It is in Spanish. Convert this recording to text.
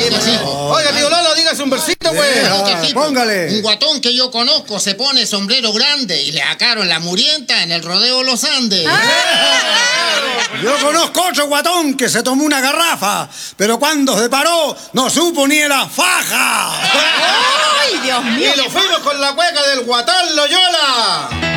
que sí. Oiga, tío Lolo, dígase un versito, pues. Claro que sí, pues. Póngale. Un guatón que yo conozco se pone sombrero grande y le sacaron la murienta en el rodeo Los Andes. Yo conozco otro guatón que se tomó una garrafa, pero cuando se paró no supo ni la faja. ¡Ay, Dios mío! Y lo fuimos con la cueca del Guatán Loyola.